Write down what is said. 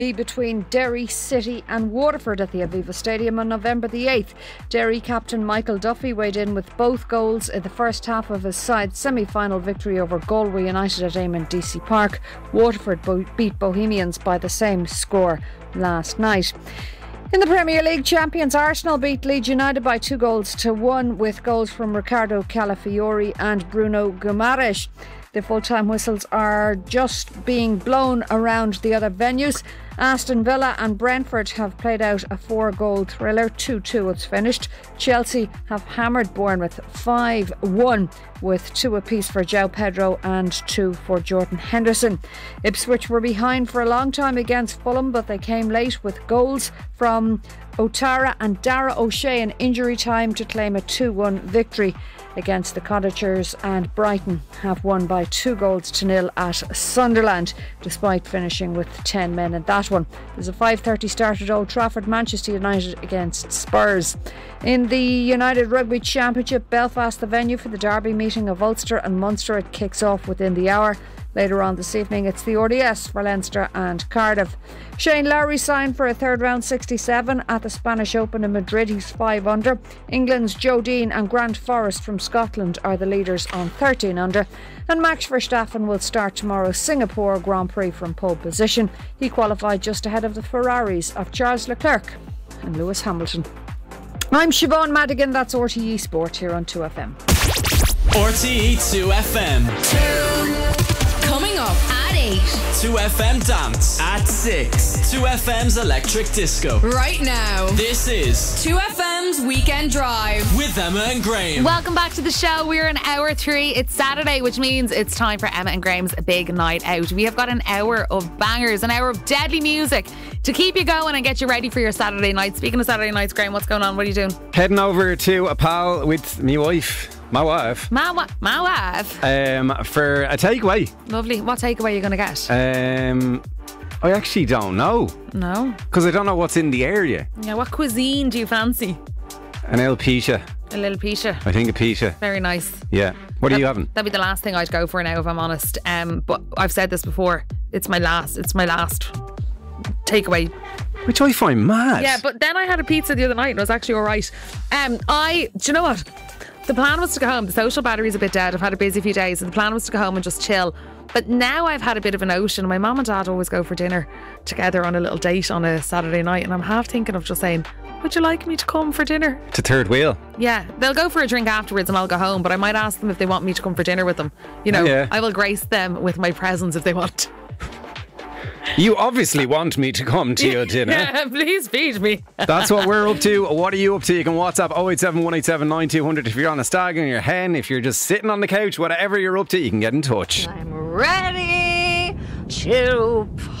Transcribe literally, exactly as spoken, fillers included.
between Derry City and Waterford at the Aviva Stadium on November the eighth. Derry captain Michael Duffy weighed in with both goals in the first half of his side's semi-final victory over Galway United at Eamon D C Park. Waterford bo- beat Bohemians by the same score last night. In the Premier League, champions Arsenal beat Leeds United by two goals to one with goals from Ricardo Calafiori and Bruno Guimaraes. The full-time whistles are just being blown around the other venues. Aston Villa and Brentford have played out a four-goal thriller. two two it's finished. Chelsea have hammered Bournemouth five one with two apiece for João Pedro and two for Jordan Henderson. Ipswich were behind for a long time against Fulham, but they came late with goals from Otara and Dara O'Shea in injury time to claim a two one victory against the Cottagers, and Brighton have won by two goals to nil at Sunderland despite finishing with ten men in that one. There's a five thirty start at Old Trafford, Manchester United against Spurs. In the United Rugby Championship, Belfast the venue for the derby meeting of Ulster and Munster. It kicks off within the hour. Later on this evening it's the R D S for Leinster and Cardiff. Shane Lowry signed for a third round sixty-seven at the Spanish Open in Madrid. He's five under. England's Joe Dean and Grant Forrest from Scotland are the leaders on thirteen under. And Max Verstappen will start tomorrow's Singapore Grand Prix from pole position. He qualified just ahead of the Ferraris of Charles Leclerc and Lewis Hamilton. I'm Siobhan Madigan, that's R T E Sport here on two F M. R T E two F M. Coming up at eight. two F M Dance at six. two F M's Electric Disco. Right now. This is two F M's Weekend Drive. With Emma and Graham. Welcome back to the show. We're in hour three. It's Saturday, which means it's time for Emma and Graham's big night out. We have got an hour of bangers, an hour of deadly music to keep you going and get you ready for your Saturday night. Speaking of Saturday nights, Graham, what's going on? What are you doing? Heading over to a pal with me wife. My wife. My, wa- my wife. Um, for a takeaway. Lovely. What takeaway are you going to get? Um, I actually don't know. No? Because I don't know what's in the area. Yeah, what cuisine do you fancy? An El Pisha. A little pizza. I think a Pisha. Very nice. Yeah. What are you having? That'd be the last thing I'd go for now, if I'm honest. Um, but I've said this before. It's my last. It's my last takeaway. Which I find mad. Yeah, but then I had a pizza the other night and it was actually alright. Um, I, do you know what? The plan was to go home. The social battery's a bit dead. I've had a busy few days, and the plan was to go home and just chill. But now I've had a bit of a notion. My mum and dad always go for dinner together on a little date on a Saturday night, and I'm half thinking of just saying, would you like me to come for dinner? To Third Wheel. Yeah, they'll go for a drink afterwards and I'll go home, but I might ask them if they want me to come for dinner with them. You know, Oh, yeah. I will grace them with my presence if they want. You obviously want me to come to your dinner. Yeah, please feed me. That's what we're up to. What are you up to? You can WhatsApp oh eight seven, one eight seven, nine two hundred if you're on a stag and you're hen, if you're just sitting on the couch, whatever you're up to, you can get in touch. I'm ready to